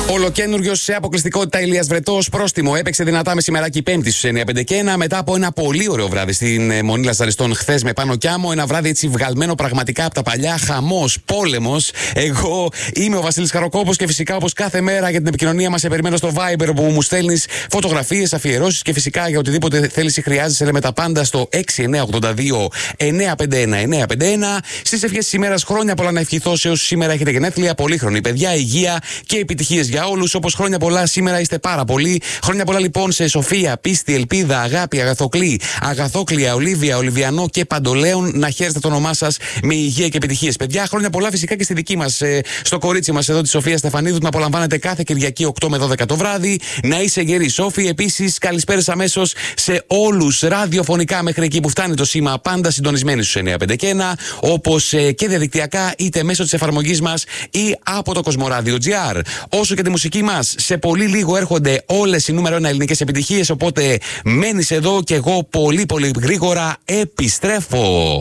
Ολοκένουργιος σε αποκλειστικότητα Ηλίας Βρετός, πρόστιμο. Έπαιξε δυνατά μεσημεράκι Πέμπτη στους 951 μετά από ένα πολύ ωραίο βράδυ στην Μονή Λαζαριστών χθες με Πάνο Κιάμο. Ένα βράδυ έτσι βγαλμένο πραγματικά από τα παλιά. Χαμός, πόλεμος. Εγώ είμαι ο Βασίλης Χαροκόπος και φυσικά όπως κάθε μέρα για την επικοινωνία μας σε περιμένω στο Viber που μου στέλνεις φωτογραφίες, αφιερώσεις και φυσικά για οτιδήποτε θέλεις ή χρειάζεσαι. Λέμε τα πάντα στο 6982 951 951. Στις ευχές της ημέρας χρόνια πολλά να ευχηθώ σε όσους σήμερα έχετε γενέθλια. Πολύχρονη παιδιά, υγεία και επιτυχίες για όλους. Όπως χρόνια πολλά σήμερα είστε πάρα πολλοί. Χρόνια πολλά λοιπόν σε Σοφία, Πίστη, Ελπίδα, Αγάπη, Αγαθοκλή, Αγαθόκλια, Ολίβια, Ολιβιανό και Παντολέων. Να χαίρεστε το όνομά σας με υγεία και επιτυχίες. Παιδιά, χρόνια πολλά φυσικά και στη δική μας, στο κορίτσι μας εδώ τη Σοφία Στεφανίδου. Να απολαμβάνετε κάθε Κυριακή 8 με 12 το βράδυ. Να είσαι γερή, Σόφη. Επίσης, καλησπέρες αμέσως σε όλους ραδιοφωνικά μέχρι εκεί που φτάνει το σήμα. Πάντα συντονισμένοι στους 951, όπως και διαδικτυακά, είτε μέσω της εφαρμογής μας ή από το Κοσμοράδιο.gr. Όσο και τη μουσική μας, σε πολύ λίγο έρχονται όλες οι νούμερο 1 ελληνικές επιτυχίες. Οπότε μένεις εδώ και εγώ πολύ πολύ γρήγορα επιστρέφω.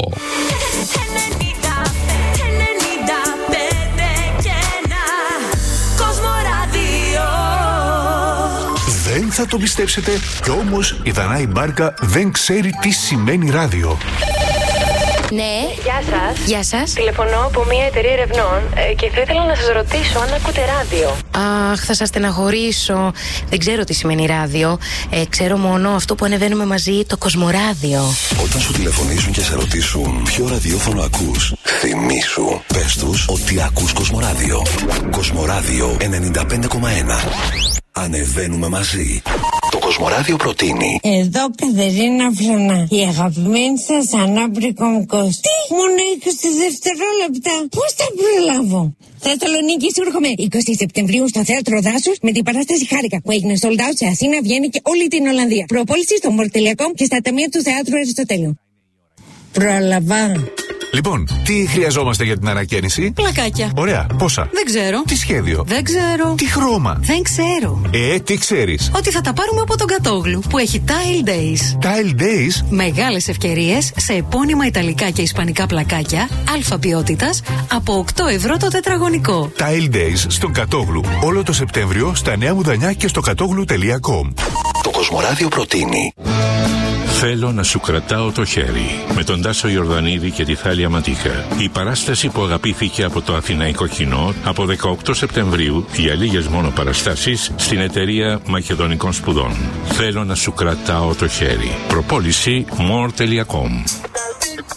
Δεν θα το πιστέψετε, κι όμως η Δανάη Μπάρκα δεν ξέρει τι σημαίνει ράδιο. Ναι. Γεια σας. Γεια σας. Τηλεφωνώ από μια εταιρεία ερευνών και θα ήθελα να σας ρωτήσω αν ακούτε ράδιο. Αχ, θα σας στεναχωρήσω. Δεν ξέρω τι σημαίνει ράδιο. Ξέρω μόνο αυτό που ανεβαίνουμε μαζί, το Κοσμοράδιο. Όταν σου τηλεφωνήσουν και σε ρωτήσουν ποιο ραδιόφωνο ακούς, θυμήσου, πες τους ότι ακούς Κοσμοράδιο. Κοσμοράδιο 95,1. Ανεβαίνουμε μαζί. Το Κοσμοράδιο προτείνει. Εδώ Κατερίνα Φλανά, η αγαπημένη σας ανάπρικο Κος. Τι, μόνο 20 δευτερόλεπτα. Πώς θα προλάβω? Θεσσαλονίκη, έρχομαι 20 Σεπτεμβρίου στο Θέατρο Δάσους με την παράσταση Χάρηκα που έγινε sold out σε Αθήνα, Βιέννη και όλη την Ολλανδία. Προπόληση στο more.com και στα ταμεία του Θεάτρου Αριστοτέλειου. Πρόλαβα. Λοιπόν, τι χρειαζόμαστε για την ανακαίνιση? Πλακάκια. Ωραία, πόσα? Δεν ξέρω. Τι σχέδιο? Δεν ξέρω. Τι χρώμα? Δεν ξέρω. Τι ξέρεις? Ότι θα τα πάρουμε από τον Κατόγλου που έχει Tile Days. Tile Days. Μεγάλες ευκαιρίες σε επώνυμα ιταλικά και ισπανικά πλακάκια αλφα ποιότητας από 8 ευρώ το τετραγωνικό. Tile Days στον Κατόγλου. Όλο το Σεπτέμβριο στα Νέα Μουδανιά και στο κατόγλου.com. Το Κοσμοράδιο προτείνει. Θέλω να σου κρατάω το χέρι με τον Τάσο Ιορδανίδη και τη Θάλια Ματίκα. Η παράσταση που αγαπήθηκε από το αθηναϊκό κοινό από 18 Σεπτεμβρίου για λίγες μόνο παραστάσεις στην εταιρεία Μακεδονικών Σπουδών. Θέλω να σου κρατάω το χέρι. Προπόληση more.com.